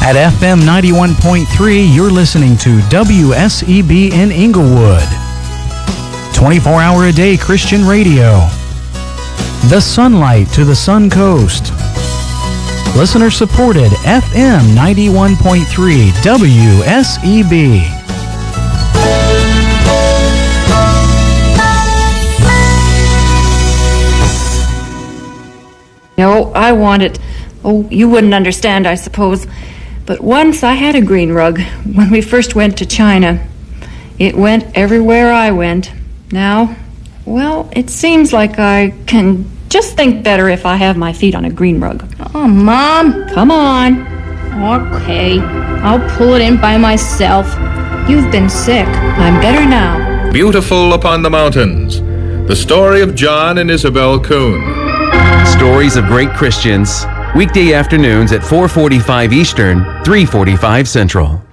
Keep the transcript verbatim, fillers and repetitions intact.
At F M ninety-one point three, you're listening to W S E B in Inglewood. twenty-four hour a day Christian radio. The sunlight to the Sun Coast. Listener supported F M ninety-one point three W S E B. No, I want it. Oh, you wouldn't understand, I suppose. But once I had a green rug when we first went to China. It went everywhere I went. Now, well, it seems like I can just think better if I have my feet on a green rug. Oh, Mom. Come on. Okay, I'll pull it in by myself. You've been sick. I'm better now. Beautiful Upon the Mountains. The story of John and Isabel Kuhn. Stories of Great Christians. Weekday afternoons at four forty-five Eastern, three forty-five Central.